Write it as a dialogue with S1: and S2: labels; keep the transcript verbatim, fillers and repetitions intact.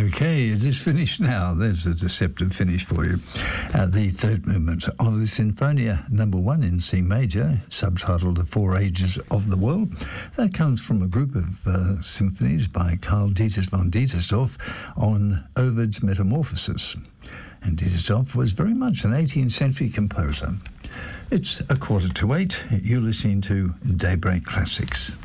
S1: Okay, it is finished now. There's a deceptive finish for you. Uh, the third movement of the Sinfonia number one in C major, subtitled The Four Ages of the World. That comes from a group of uh, symphonies by Karl Dieters von Dietersdorf on Ovid's Metamorphosis. And Dietersdorf was very much an eighteenth century composer. It's a quarter to eight. You're listening to Daybreak Classics.